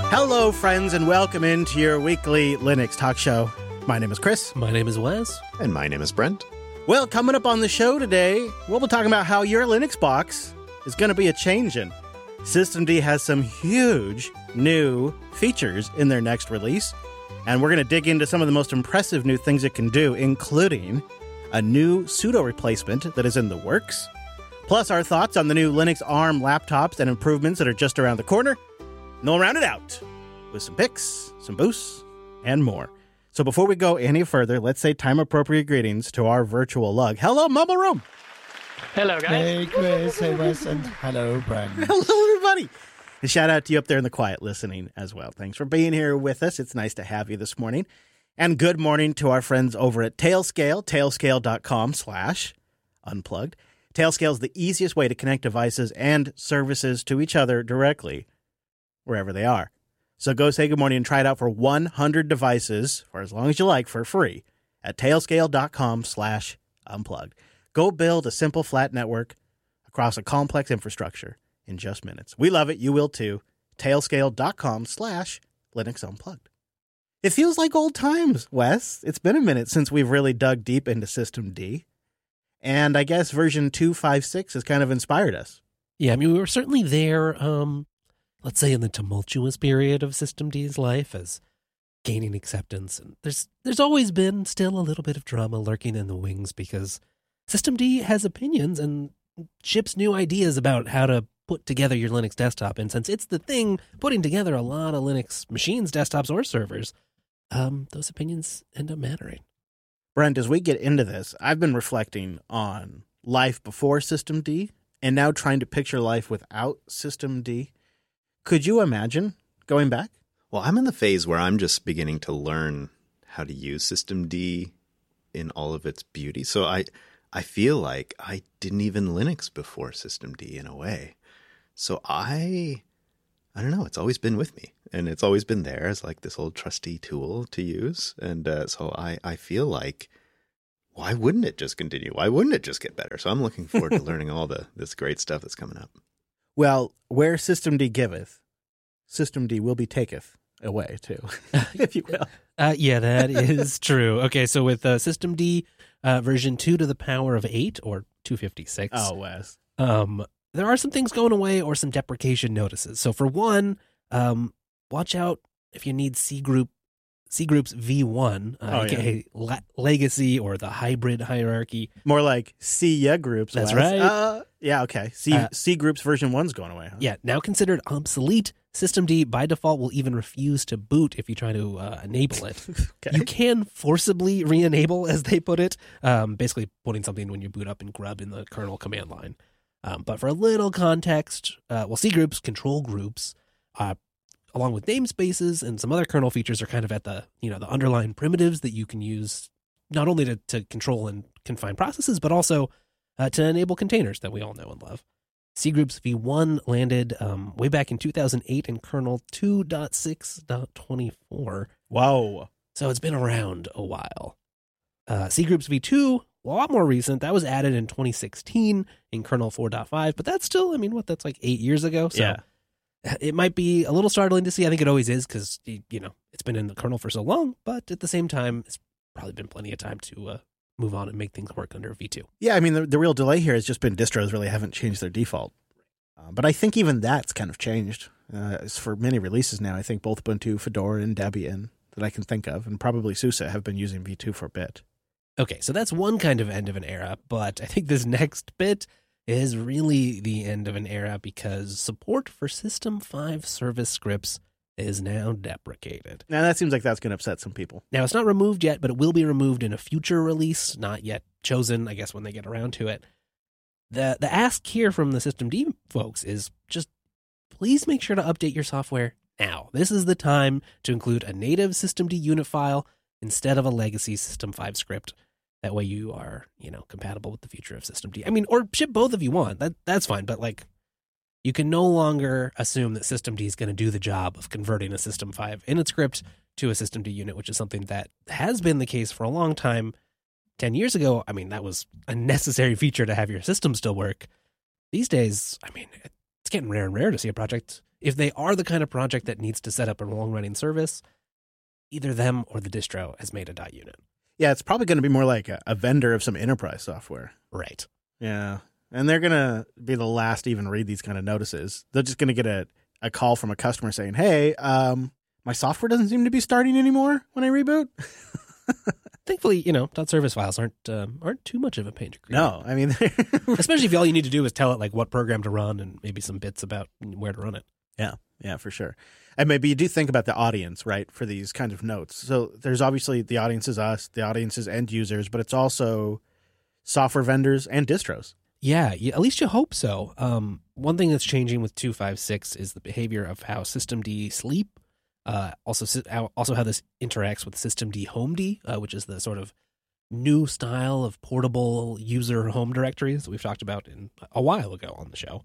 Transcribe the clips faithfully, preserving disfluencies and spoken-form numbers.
Hello, friends, and welcome into your weekly Linux talk show. My name is Chris. My name is Wes. And my name is Brent. Well, coming up on the show today, we'll be talking about how your Linux box is going to be a changing. Systemd has some huge new features in their next release, and we're going to dig into some of the most impressive new things it can do, including a new sudo replacement that is in the works, plus our thoughts on the new Linux ARM laptops and improvements that are just around the corner. And we'll round it out with some picks, some boosts, and more. So before we go any further, let's say time-appropriate greetings to our virtual lug. Hello, Mumble Room. Hello, guys. Hey, Chris. Hey, Wes. And hello, Brent. Hello, everybody. And shout out to you up there in the quiet listening as well. Thanks for being here with us. It's nice to have you this morning. And good morning to our friends over at Tailscale, tailscale.com slash unplugged. Tailscale is the easiest way to connect devices and services to each other directly, wherever they are. So go say good morning and try it out for one hundred devices for as long as you like for free at tailscale.com slash unplugged. Go build a simple flat network across a complex infrastructure in just minutes. We love it. You will too. Tailscale.com slash Linux Unplugged. It feels like old times, Wes. It's been a minute since we've really dug deep into Systemd. And I guess version two point five six has kind of inspired us. Yeah, I mean, we were certainly there, um, let's say in the tumultuous period of Systemd's life as gaining acceptance. And there's there's always been still a little bit of drama lurking in the wings because Systemd has opinions and ships new ideas about how to put together your Linux desktop. And since it's the thing putting together a lot of Linux machines, desktops, or servers, um, those opinions end up mattering. Brent, as we get into this, I've been reflecting on life before Systemd and now trying to picture life without Systemd. Could you imagine going back? Well, I'm in the phase where I'm just beginning to learn how to use Systemd in all of its beauty. So I I feel like I didn't even Linux before Systemd in a way. So I, I don't know, it's always been with me. And it's always been there as like this old trusty tool to use. And uh, so I, I feel like, why wouldn't it just continue? Why wouldn't it just get better? So I'm looking forward to learning all the this great stuff that's coming up. Well, where Systemd giveth, Systemd will be taketh away too, if you will. Uh, yeah, that is true. Okay, so with uh, Systemd uh, version two to the power of eight, or two fifty-six. Oh, Wes. Um, there are some things going away or some deprecation notices. So for one, um, watch out if you need C group, C group's V one, uh, oh, aka yeah. la- legacy or the hybrid hierarchy. More like C ya groups. That's Wes. right. Uh, yeah, okay. C Uh, C groups version one's going away. Huh? Yeah, now considered obsolete. Systemd by default will even refuse to boot if you try to uh, enable it. Okay. You can forcibly re-enable, as they put it, um, basically putting something when you boot up in grub in the kernel command line. Um, but for a little context, uh, well, C groups, control groups, uh, along with namespaces and some other kernel features are kind of at the, you know, the underlying primitives that you can use not only to, to control and confine processes, but also uh, to enable containers that we all know and love. C groups V one landed um, way back in two thousand eight in kernel two point six point twenty-four. Whoa. So it's been around a while. Uh, C groups V two, a lot more recent. That was added in twenty sixteen in kernel four point five, but that's still, I mean, what, that's like eight years ago? So Yeah. it might be a little startling to see. I think it always is because, you know, it's been in the kernel for so long, but at the same time, it's probably been plenty of time to uh, move on and make things work under V two. Yeah, I mean, the, the real delay here has just been distros really haven't changed their default. Uh, but I think even that's kind of changed. Uh, it's for many releases now. I think both Ubuntu, Fedora, and Debian that I can think of, and probably SUSE have been using V two for a bit. Okay, so that's one kind of end of an era, but I think this next bit is really the end of an era because support for System five service scripts is now deprecated. Now, that seems like that's going to upset some people. Now, it's not removed yet, but it will be removed in a future release, not yet chosen, I guess, when they get around to it. The the ask here from the Systemd folks is just please make sure to update your software now. This is the time to include a native Systemd unit file instead of a legacy System five script. That way you are, you know, compatible with the future of Systemd. I mean, or ship both if you want. That That's fine, but like, you can no longer assume that Systemd is going to do the job of converting a System five init script to a Systemd unit, which is something that has been the case for a long time. Ten years ago, I mean, that was a necessary feature to have your system still work. These days, I mean, it's getting rare and rare to see a project if they are the kind of project that needs to set up a long-running service, either them or the distro has made a .unit. Yeah, it's probably going to be more like a, a vendor of some enterprise software. Right. Yeah. And they're going to be the last to even read these kind of notices. They're just going to get a, a call from a customer saying, hey, um, my software doesn't seem to be starting anymore when I reboot. Thankfully, you know, .service files aren't um, aren't too much of a pain to create. No, I mean, especially if all you need to do is tell it like what program to run and maybe some bits about where to run it. Yeah, yeah, for sure. And maybe you do think about the audience, right, for these kinds of notes. So there's obviously the audience is us, the audience is end users, but it's also software vendors and distros. Yeah, you, at least you hope so. Um, one thing that's changing with two five six is the behavior of how systemd sleep. Uh, also, also how this interacts with systemd homed, uh, which is the sort of new style of portable user home directories that we've talked about in a while ago on the show.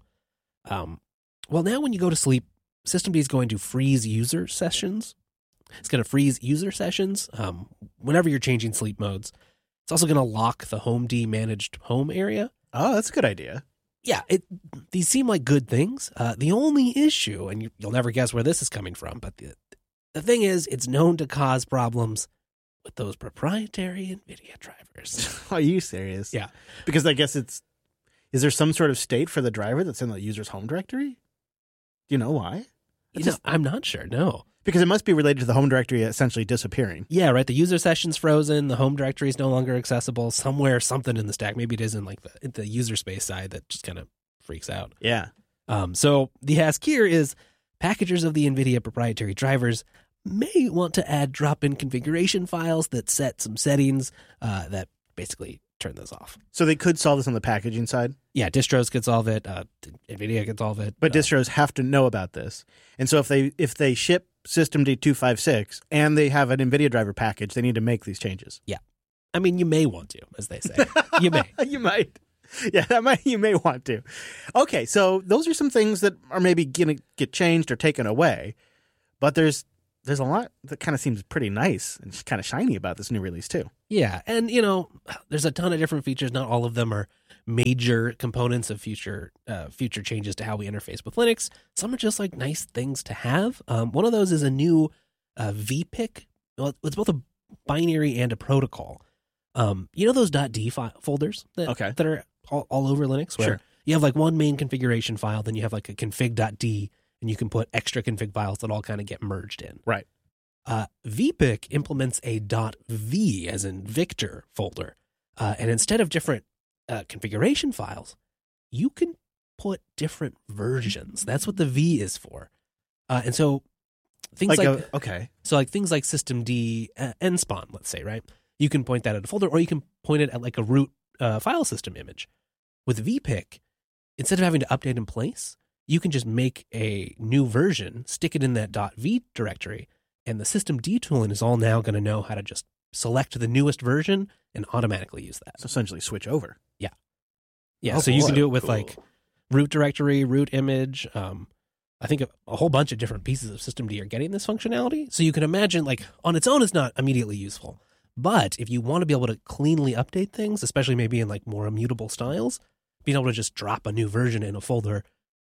Um, well, now when you go to sleep, systemd is going to freeze user sessions. It's going to freeze user sessions um, whenever you're changing sleep modes. It's also going to lock the homed managed home area. Oh, that's a good idea. Yeah, it, these seem like good things. Uh, the only issue, and you, you'll never guess where this is coming from, but the, the thing is, it's known to cause problems with those proprietary NVIDIA drivers. Are you serious? Yeah. Because I guess it's, is there some sort of state for the driver that's in the user's home directory? Do you know why? You know, I'm not sure, no. Because it must be related to the home directory essentially disappearing. Yeah, right. The user session's frozen. The home directory is no longer accessible. Somewhere, something in the stack. Maybe it is in like the, the user space side that just kind of freaks out. Yeah. Um, so the ask here is packagers of the NVIDIA proprietary drivers may want to add drop-in configuration files that set some settings uh, that basically turn those off. So they could solve this on the packaging side? Yeah, distros could solve it. Uh, NVIDIA could solve it. But uh, distros have to know about this. And so if they if they ship systemd two five six and they have an NVIDIA driver package, they need to make these changes. Yeah. I mean, you may want to, as they say. You may. You might. Yeah, that might, you may want to. Okay, so those are some things that are maybe going to get changed or taken away. But there's there's a lot that kind of seems pretty nice and kind of shiny about this new release too. Yeah, and you know, there's a ton of different features. Not all of them are major components of future uh, future changes to how we interface with Linux. Some are just like nice things to have. Um, one of those is a new uh, V P I C. Well, it's both a binary and a protocol. Um, you know those .d file folders that Okay. that are all, all over Linux, where Sure. you have like one main configuration file, then you have like a config.d, and you can put extra config files that all kind of get merged in. Right. Uh, V P I C implements a .v, as in Victor, folder. Uh, and instead of different uh, configuration files, you can put different versions. That's what the V is for. Uh, and so things Like, like, a, okay. so like things like systemd uh, nspawn, let's say, right? You can point that at a folder, or you can point it at like a root uh, file system image. With V P I C, instead of having to update in place, you can just make a new version, stick it in that .v directory, and the systemd tooling is all now going to know how to just select the newest version and automatically use that. So essentially switch over. Yeah. Yeah. Oh, so you boy. can do it with Cool. like root directory, root image. Um, I think a, a whole bunch of different pieces of systemd are getting this functionality. So you can imagine, like, on its own, it's not immediately useful. But if you want to be able to cleanly update things, especially maybe in like more immutable styles, being able to just drop a new version in a folder,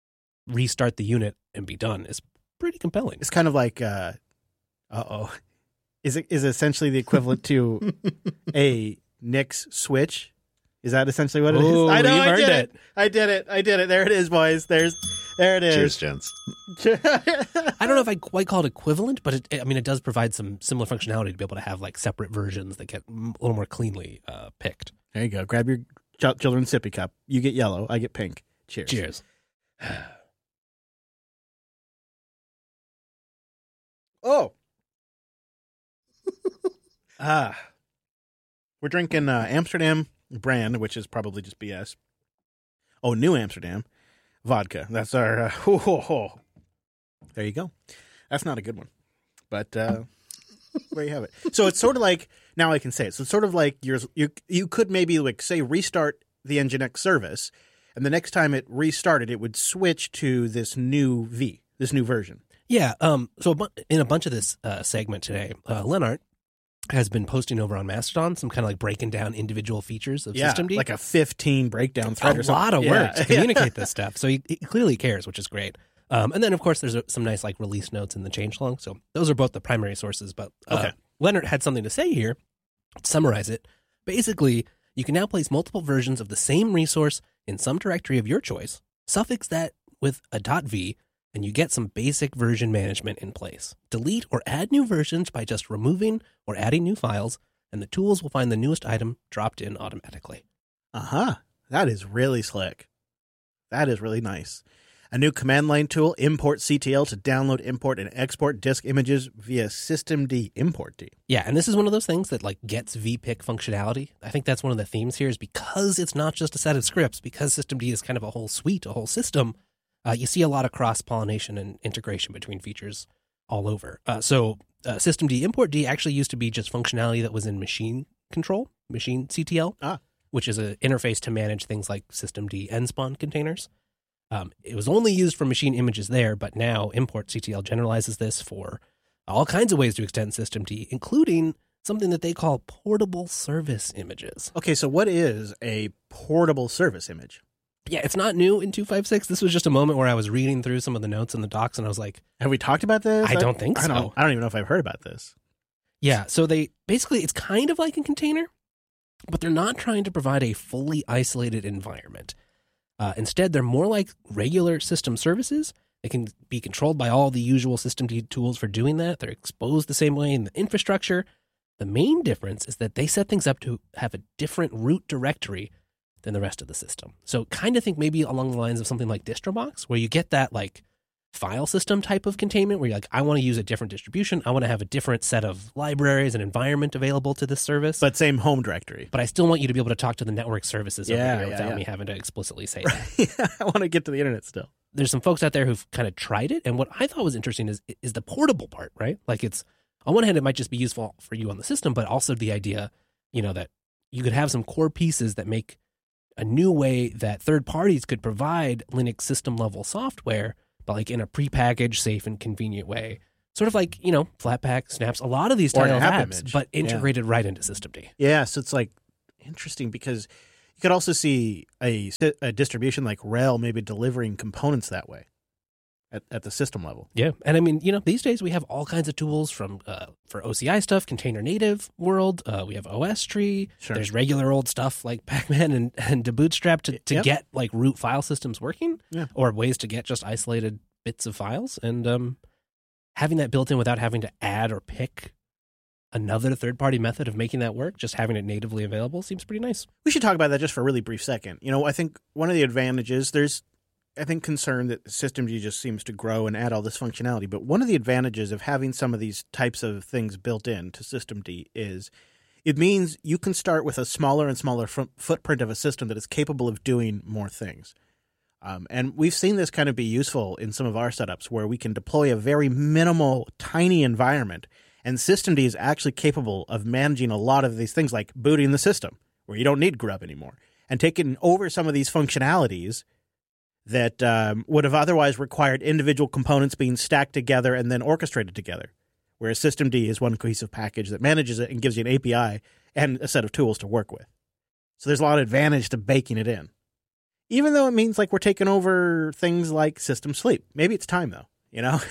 restart the unit, and be done is pretty compelling. It's kind of like, uh oh, is it is it essentially the equivalent to a Nix switch? Is that essentially what it is? Ooh, I know, you've I earned did it. it. I did it. I did it. There it is, boys. There's, there it Cheers, is. gents. I don't know if I quite call it equivalent, but it, I mean, it does provide some similar functionality to be able to have like separate versions that get a little more cleanly uh, picked. There you go. Grab your ch- children's sippy cup. You get yellow. I get pink. Cheers. Cheers. Oh. ah. We're drinking uh, Amsterdam brand, which is probably just B S. Oh, New Amsterdam vodka. That's our. Uh, ho, ho, ho. There you go. That's not a good one, but uh, there you have it. So it's sort of like, now I can say it. So it's sort of like yours. You you could maybe like say restart the Nginx service, and the next time it restarted, it would switch to this new V, this new version. Yeah. Um. So a bu- in a bunch of this uh, segment today, uh, Lennart has been posting over on Mastodon some kind of like breaking down individual features of Yeah, systemd. like a fifteen breakdown thread. a or something. lot of work Yeah. to communicate this stuff. So he, he clearly cares, which is great. Um, and then, of course, there's a, some nice like release notes in the changelog. So those are both the primary sources. But uh, Okay. Leonard had something to say here. To summarize it, basically, you can now place multiple versions of the same resource in some directory of your choice, suffix that with a .v, and you get some basic version management in place. Delete or add new versions by just removing or adding new files, and the tools will find the newest item dropped in automatically. Uh-huh. That is really slick. That is really nice. A new command line tool, import C T L, to download, import, and export disk images via systemd import D. Yeah, and this is one of those things that like gets V P I C functionality. I think that's one of the themes here is because it's not just a set of scripts, because systemd is kind of a whole suite, a whole system, uh, you see a lot of cross-pollination and integration between features all over. Uh, so uh, systemd import D actually used to be just functionality that was in machine control, machine C T L, Ah. which is an interface to manage things like systemd nspawn containers. Um, it was only used for machine images there, but now import C T L generalizes this for all kinds of ways to extend systemd, including something that they call portable service images. Okay, so what is a portable service image? Yeah, it's not new in two five six. This was just a moment where I was reading through some of the notes in the docs, and I was like, Have we talked about this? I don't think I don't, so. I don't even know if I've heard about this. yeah, so they basically, it's kind of like a container, but they're not trying to provide a fully isolated environment. Uh, instead, they're more like regular system services. They can be controlled by all the usual systemd tools for doing that. They're exposed the same way in the infrastructure. The main difference is that they set things up to have a different root directory than the rest of the system. So kind of think maybe along the lines of something like DistroBox, where you get that like file system type of containment where you're like, I want to use a different distribution. I want to have a different set of libraries and environment available to this service. But same home directory. But I still want you to be able to talk to the network services Yeah, over here yeah, without yeah. me having to explicitly say that. Yeah, I want to get to the internet still. There's some folks out there who've kind of tried it. And what I thought was interesting is is the portable part, right? Like it's, on one hand, it might just be useful for you on the system, but also the idea, you know, that you could have some core pieces that make a new way that third parties could provide Linux system level software, but like in a prepackaged, safe and convenient way. Sort of like, you know, Flatpak, Snaps, a lot of these Or an style of app apps, image. but Yeah. integrated right into systemd. Yeah, so it's like interesting because you could also see a, a distribution like Rail maybe delivering components that way at, at the system level. Yeah, and I mean, you know, these days we have all kinds of tools from uh, for O C I stuff, container native world. Uh, we have O S tree. Sure. There's regular old stuff like Pacman and and to Bootstrap to, to Yep. get like root file systems working, Yeah. or ways to get just isolated bits of files, and um, having that built in without having to add or pick another third party method of making that work. Just having it natively available seems pretty nice. We should talk about that just for a really brief second. You know, I think one of the advantages, there's, I think, concern that systemd just seems to grow and add all this functionality. But one of the advantages of having some of these types of things built in to systemd is it means you can start with a smaller and smaller fo- footprint of a system that is capable of doing more things. Um, and we've seen this kind of be useful in some of our setups where we can deploy a very minimal, tiny environment. And systemd is actually capable of managing a lot of these things like booting the system, where you don't need grub anymore, and taking over some of these functionalities that um, would have otherwise required individual components being stacked together and then orchestrated together, whereas systemd is one cohesive package that manages it and gives you an A P I and a set of tools to work with. So there's a lot of advantage to baking it in, even though it means like we're taking over things like system sleep. Maybe it's time though, you know?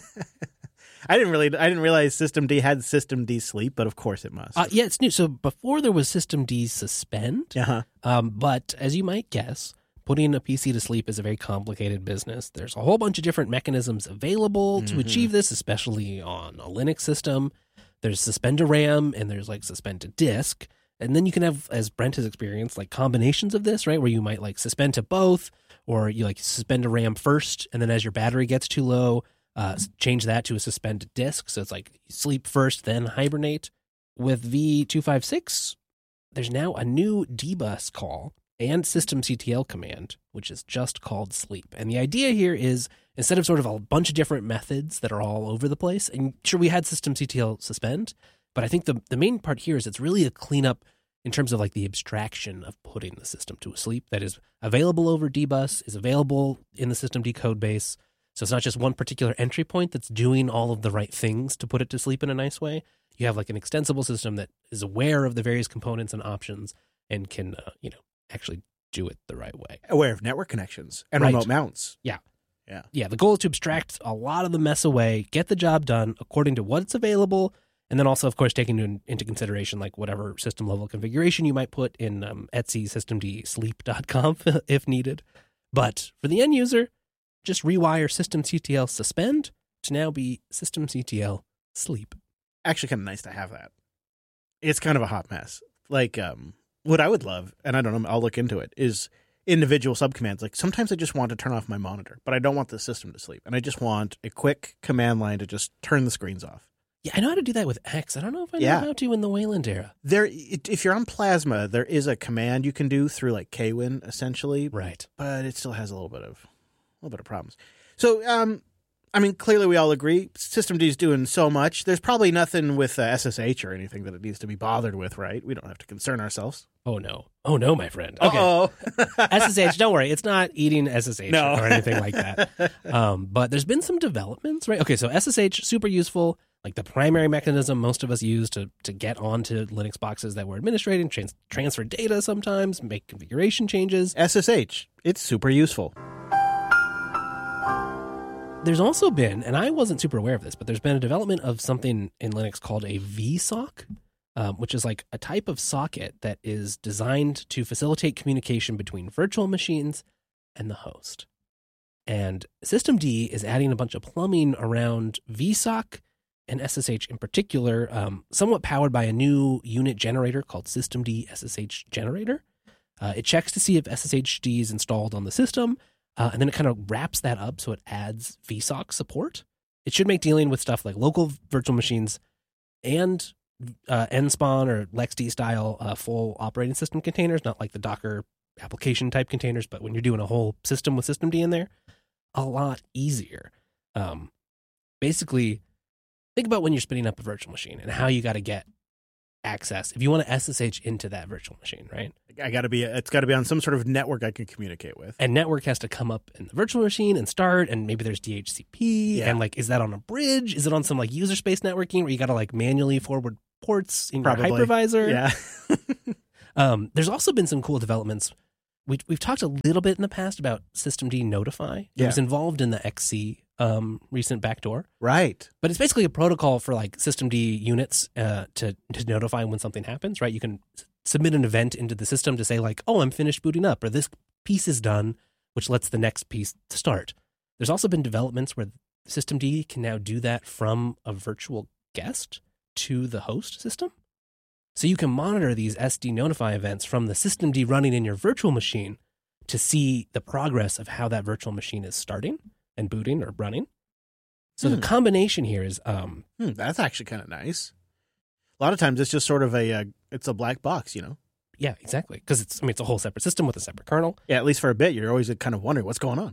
I didn't really, I didn't realize systemd had systemd sleep, but of course it must. Uh, yeah, it's new. So before there was systemd suspend, Uh-huh. um, but as you might guess, putting a P C to sleep is a very complicated business. There's a whole bunch of different mechanisms available to Mhm. achieve this, especially on a Linux system. There's suspend to RAM and there's like suspend to disk. And then you can have, as Brent has experienced, like combinations of this, right? Where you might like suspend to both, or you like suspend to RAM first, and then as your battery gets too low, uh, change that to a suspend to disk. So it's like sleep first, then hibernate. With V two fifty-six, there's now a new dbus call and systemctl command, which is just called sleep. And the idea here is instead of sort of a bunch of different methods that are all over the place, and sure, we had systemctl suspend, but I think the, the main part here is it's really a cleanup in terms of like the abstraction of putting the system to sleep that is available over dbus, is available in the systemd code base. So it's not just one particular entry point that's doing all of the right things to put it to sleep in a nice way. You have like an extensible system that is aware of the various components and options and can, uh, you know, actually do it the right way. Aware of network connections and Right. remote mounts. Yeah. Yeah. Yeah, the goal is to abstract a lot of the mess away, get the job done according to what's available, and then also, of course, taking into, into consideration like whatever system level configuration you might put in um, Etsy systemd sleep dot com if needed. But for the end user, just rewire systemctl suspend to now be systemctl sleep. Actually, kind of nice to have that. It's kind of a hot mess. Like, um, what I would love, and I don't know, I'll look into it, is individual subcommands. Like, sometimes I just want to turn off my monitor, but I don't want the system to sleep. And I just want a quick command line to just turn the screens off. Yeah, I know how to do that with X. I don't know if I know Yeah. how to in the Wayland era. There, it, if you're on Plasma, there is a command you can do through like Kwin, essentially, Right. but it still has a little bit of a little bit of problems. So, um, I mean, clearly we all agree Systemd is doing so much. There's probably nothing with uh, S S H or anything that it needs to be bothered with, right? We don't have to concern ourselves. Oh, no. Oh, no, my friend. Okay. Uh-oh. S S H, don't worry. It's not eating S S H No. or anything like that. Um, but there's been some developments, right? Okay, so S S H, super useful. Like the primary mechanism most of us use to, to get onto Linux boxes that we're administrating, trans- transfer data sometimes, make configuration changes. S S H, it's super useful. There's also been, and I wasn't super aware of this, but there's been a development of something in Linux called a V SOC, um, which is like a type of socket that is designed to facilitate communication between virtual machines and the host. And Systemd is adding a bunch of plumbing around V SOC and S S H in particular, um, somewhat powered by a new unit generator called Systemd S S H Generator. Uh, it checks to see if S S H D is installed on the system, uh, and then it kind of wraps that up so it adds V SOC support. It should make dealing with stuff like local virtual machines and uh, nspawn or LexD style uh, full operating system containers, not like the Docker application type containers, but when you're doing a whole system with Systemd in there, a lot easier. Um, basically, think about when you're spinning up a virtual machine and how you got to get access if you want to S S H into that virtual machine, right? I got to be. It's got to be on some sort of network I can communicate with. And network has to come up in the virtual machine and start, and maybe there's D H C P, Yeah. and like, is that on a bridge? Is it on some like user space networking where you got to like manually forward ports in Probably. your hypervisor? Yeah. Um, there's also been some cool developments. We, we've talked a little bit in the past about Systemd Notify. It Yeah. was involved in the X C um, recent backdoor. Right. But it's basically a protocol for like Systemd units uh, to, to notify when something happens, right? You can s- submit an event into the system to say like, oh, I'm finished booting up, or this piece is done, which lets the next piece start. There's also been developments where Systemd can now do that from a virtual guest to the host system. So you can monitor these S D notify events from the Systemd running in your virtual machine to see the progress of how that virtual machine is starting and booting or running. So Hmm. the combination here is, um, Hmm, that's actually kind of nice. A lot of times it's just sort of a, uh, it's a black box, you know? yeah, exactly. Because it's, I mean, it's a whole separate system with a separate kernel. Yeah, at least for a bit, you're always kind of wondering what's going on.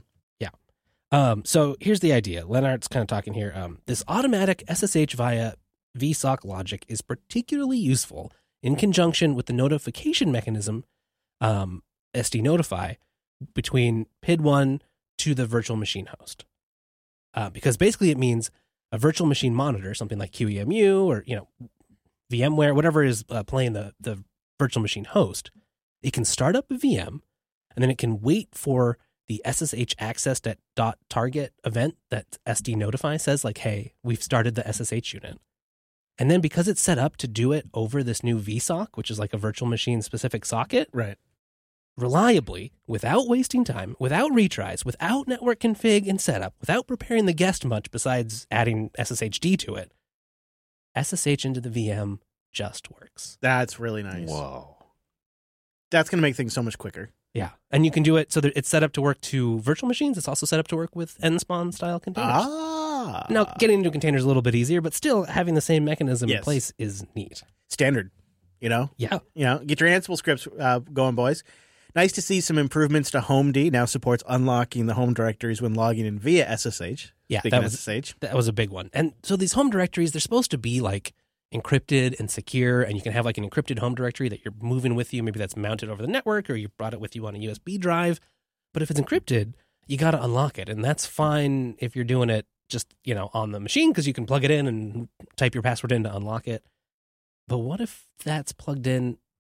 Um, so here's the idea. Lennart's kind of talking here. Um, this automatic S S H via V SOC logic is particularly useful in conjunction with the notification mechanism, um, S D notify, between P I D one to the virtual machine host. Uh, because basically it means a virtual machine monitor, something like Q E M U or, you know, VMware, whatever is uh, playing the, the virtual machine host, it can start up a V M and then it can wait for the S S H access that dot target event that S D notify says like, hey, we've started the S S H unit. And then because it's set up to do it over this new V SOC, which is like a virtual machine specific socket, Right. reliably, without wasting time, without retries, without network config and setup, without preparing the guest much besides adding S S H D to it, S S H into the V M just works. That's really nice. Whoa. That's going to make things so much quicker. Yeah. And you can do it so that it's set up to work to virtual machines. It's also set up to work with nspawn style containers. Ah. Now, getting into containers is a little bit easier, but still having the same mechanism in Yes. place is neat. Standard, you know? Yeah. You know, get your Ansible scripts uh, going, boys. Nice to see some improvements to HomeD. Now supports unlocking the home directories when logging in via S S H. Yeah, Speaking that of was- S S H. That was a big one. And so these home directories, they're supposed to be like encrypted and secure, and you can have like an encrypted home directory that you're moving with you. Maybe that's mounted over the network or you brought it with you on a U S B drive. But if it's encrypted, you got to unlock it. And that's fine if you're doing it just, you know, on the machine because you can plug it in and type your password in to unlock it. But what if that's plugged in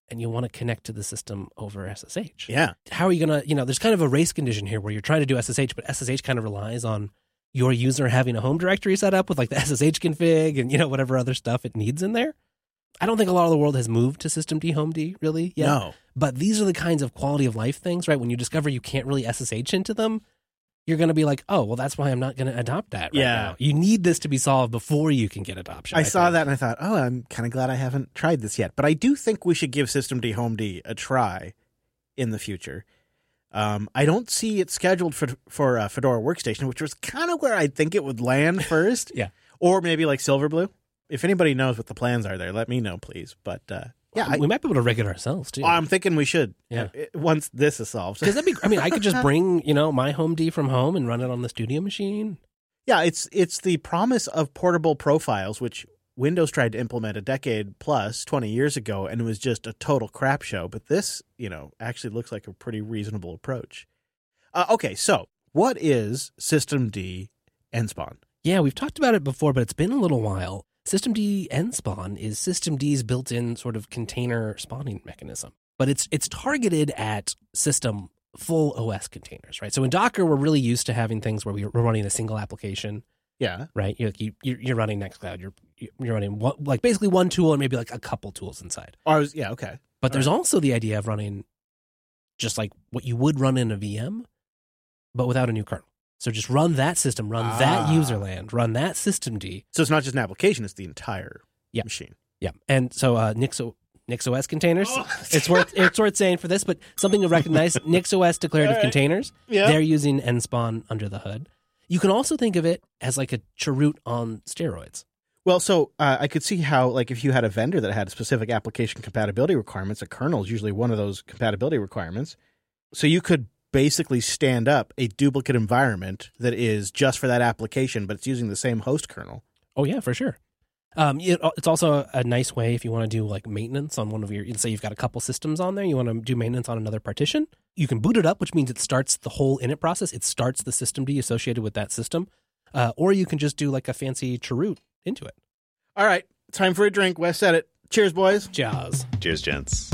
and you want to connect to the system over S S H. Yeah. How are you going to, you know, there's kind of a race condition here where you're trying to do S S H, but S S H kind of relies on your user having a home directory set up with like the S S H config and, you know, whatever other stuff it needs in there. I don't think a lot of the world has moved to systemd homed really yet. No. But these are the kinds of quality of life things, right? When you discover you can't really S S H into them, you're going to be like, oh, well, that's why I'm not going to adopt that right Yeah. now. You need this to be solved before you can get adoption. I, I saw think. that and I thought, oh, I'm kind of glad I haven't tried this yet. But I do think we should give systemd homed a try in the future. Um, I don't see it scheduled for for uh, Fedora Workstation, which was kind of where I think it would land first. Yeah. Or maybe like Silverblue. If anybody knows what the plans are there, let me know, please. But uh, yeah, I, we might be able to rig it ourselves too. I'm thinking we should. Yeah. uh, once this is solved. Because that'd be, I mean, I could just bring, you know, my homed from home and run it on the studio machine. Yeah, it's it's the promise of portable profiles, which Windows tried to implement a decade plus, twenty years ago, and it was just a total crap show. But this, you know, actually looks like a pretty reasonable approach. Uh, okay, so what is systemd nspawn? Yeah, we've talked about it before, but it's been a little while. Systemd nspawn is systemd's built-in sort of container spawning mechanism, but it's it's targeted at system full O S containers, right? So in Docker, we're really used to having things where we're running a single application, Yeah. right? You're, you, you're running Nextcloud, you're you're running one, like basically one tool and maybe like a couple tools inside. Or I was, yeah, okay. But there's All right. also the idea of running just like what you would run in a V M, but without a new kernel. So just run that system, run Ah. that userland, run that systemd. So it's not just an application, it's the entire Yeah. machine. Yeah, and so uh, Nix NixOS containers. Oh. It's worth it's worth saying for this, but something to recognize: NixOS declarative All right. containers. Yeah. They're using nspawn under the hood. You can also think of it as like a cheroot on steroids. Well, so uh, I could see how, like, if you had a vendor that had specific application compatibility requirements, a kernel is usually one of those compatibility requirements. So you could basically stand up a duplicate environment that is just for that application, but it's using the same host kernel. Oh yeah, for sure. Um, it, it's also a nice way if you want to do like maintenance on one of your, say you've got a couple systems on there, you want to do maintenance on another partition. You can boot it up, which means it starts the whole init process. It starts the systemd associated with that system, uh, or you can just do like a fancy cheroot into it. All right, time for a drink. Wes said it. Cheers, boys. Jaws. Cheers, gents.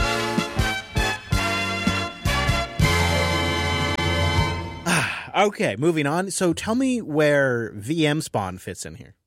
Okay, moving on. So tell me where V M spawn fits in here.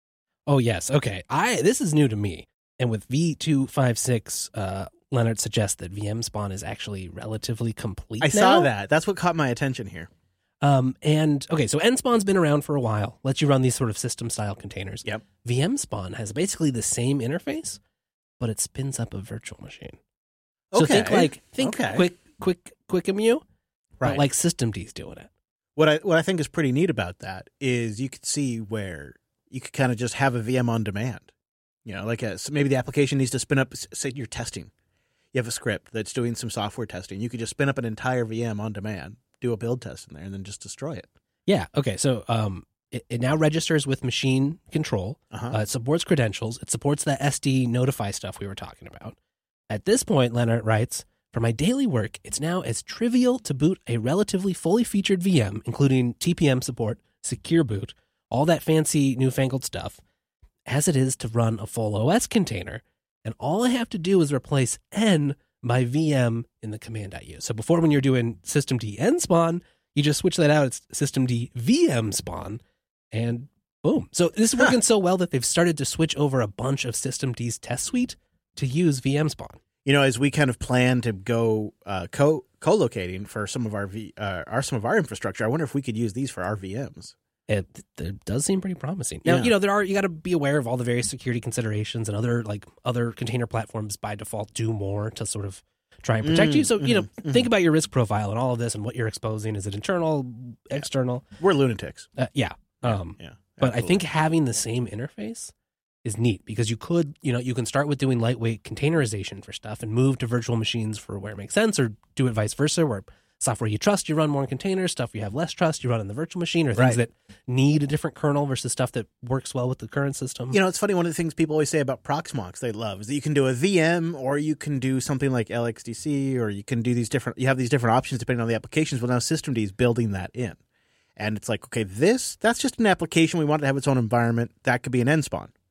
Oh yes, okay. I this is new to me, and with V two fifty-six, uh, Leonard suggests that V M spawn is actually relatively complete. I now. saw that. That's what caught my attention here. Um, and okay, so nspawn's been around for a while. Lets you run these sort of system style containers. Yep. V M spawn has basically the same interface, but it spins up a virtual machine. So Okay. think like think Okay. quick quick QuickEmu, Right. but like systemd's doing it. What I what I think is pretty neat about that is you could see where you could kind of just have a V M on demand. You know, like a, so maybe the application needs to spin up. Say you're testing, you have a script that's doing some software testing. You could just spin up an entire V M on demand, do a build test in there, and then just destroy it. Yeah. Okay. So um, it, it now registers with machine control. Uh-huh. Uh, it supports credentials. It supports that S D notify stuff we were talking about. At this point, Leonard writes, for my daily work, it's now as trivial to boot a relatively fully featured V M, including T P M support, secure boot, all that fancy newfangled stuff, as it is to run a full O S container. And all I have to do is replace N by V M in the command.u. So before, when you're doing systemd nspawn, you just switch that out. It's systemd V M spawn, and boom. So this is working so well that they've started to switch over a bunch of systemd's test suite to use V M spawn. You know, as we kind of plan to go uh, co co-locating for some of our v, uh, our some of our infrastructure, I wonder if we could use these for our V Ms. It, it does seem pretty promising. Now, Yeah. you know, there are you got to be aware of all the various security considerations, and other like other container platforms by default do more to sort of try and protect Mm, you. So, you know, mhm, think about your risk profile and all of this and what you're exposing. Is it internal, external? We're lunatics. Uh, yeah. Um, Yeah, but I absolutely. think having the same interface is neat because you could, you know, you can start with doing lightweight containerization for stuff and move to virtual machines for where it makes sense, or do it vice versa, where software you trust, you run more in containers, stuff you have less trust, you run in the virtual machine, or things Right. that need a different kernel versus stuff that works well with the current system. You know, it's funny. One of the things people always say about Proxmox they love is that you can do a V M, or you can do something like L X D C, or you can do these different. You have these different options depending on the applications. Well, now systemd is building that in, and it's like, okay, this that's just an application. We want it to have its own environment. That could be an nspawn,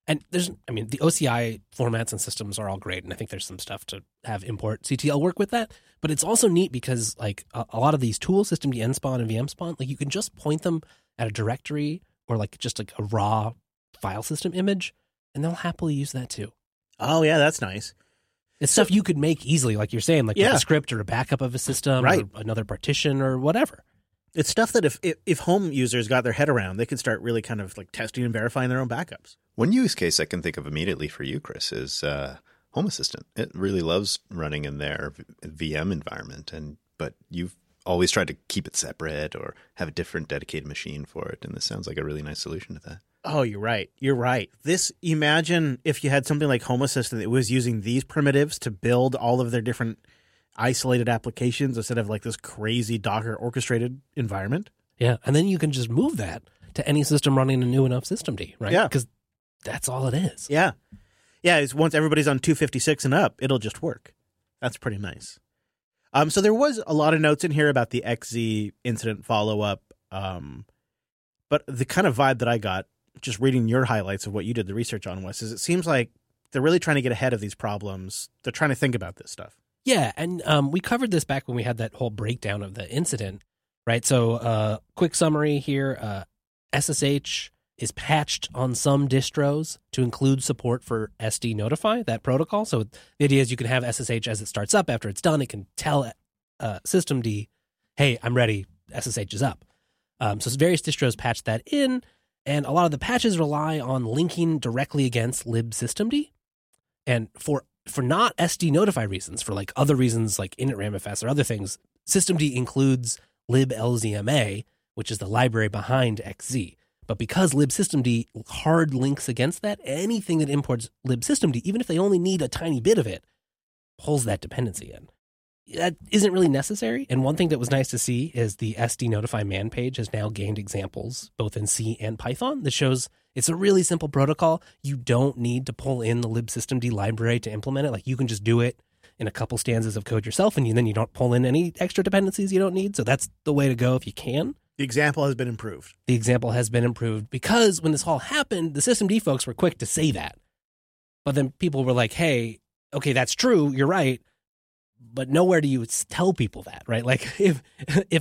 And there's, I mean, the O C I formats and systems are all great, and I think there's some stuff to have import C T L work with that. But it's also neat because, like, a, a lot of these tools, systemd nspawn and vmspawn, like, you can just point them at a directory or, like, just like a raw file system image, and they'll happily use that too. Oh, yeah, that's nice. It's stuff you could make easily, like you're saying, like Yeah. with a script or a backup of a system Right. or another partition or whatever. It's stuff that if, if if home users got their head around, they could start really kind of like testing and verifying their own backups. One use case I can think of immediately for you, Chris, is uh, Home Assistant. It really loves running in their V M environment, and but you've always tried to keep it separate or have a different dedicated machine for it, and this sounds like a really nice solution to that. Oh, you're right. You're right. This, imagine if you had something like Home Assistant that was using these primitives to build all of their different isolated applications instead of like this crazy Docker orchestrated environment. Yeah, and then you can just move that to any system running a new enough systemd, right? Yeah. Because that's all it is. Yeah. Yeah, it's once everybody's on two fifty-six and up, it'll just work. That's pretty nice. Um, so there was a lot of notes in here about the X Z incident follow-up, um, but the kind of vibe that I got, just reading your highlights of what you did the research on, Wes, is it seems like they're really trying to get ahead of these problems. They're trying to think about this stuff. Yeah, and um, we covered this back when we had that whole breakdown of the incident, right? So uh, quick summary here, uh, S S H is patched on some distros to include support for S D Notify, that protocol. So the idea is you can have S S H as it starts up. After it's done, it can tell uh, systemd, hey, I'm ready, S S H is up. Um, so various distros patch that in, and a lot of the patches rely on linking directly against libsystemd. And for for not S D Notify reasons, for like other reasons like initramfs or other things, systemd includes liblzma, which is the library behind X Z. But because libsystemd hard links against that, anything that imports libsystemd, even if they only need a tiny bit of it, pulls that dependency in. That isn't really necessary. And one thing that was nice to see is the S D Notify man page has now gained examples both in C and Python that shows it's a really simple protocol. You don't need to pull in the libsystemd library to implement it. Like, you can just do it in a couple stanzas of code yourself, and you, then you don't pull in any extra dependencies you don't need. So that's the way to go if you can. The example has been improved. The example has been improved because when this all happened, the systemd folks were quick to say that. But then people were like, hey, okay, that's true. You're right. But nowhere do you tell people that, right? Like, if if